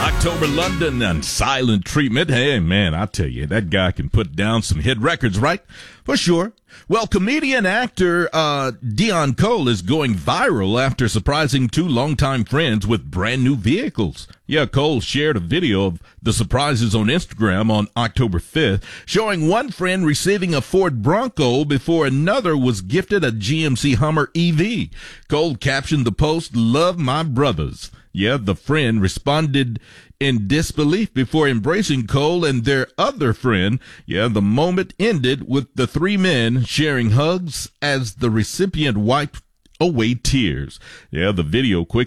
October London and Silent Treatment. Hey, man, I tell you, that guy can put down some hit records, right? For sure. Well, comedian actor Dion Cole is going viral after surprising two longtime friends with brand new vehicles. Yeah, Cole shared a video of the surprises on Instagram on October 5th, showing one friend receiving a Ford Bronco before another was gifted a GMC Hummer EV. Cole captioned the post, "Love my brothers." Yeah, the friend responded in disbelief before embracing Cole and their other friend. Yeah, the moment ended with the three men sharing hugs as the recipient wiped away tears. Yeah, the video quickly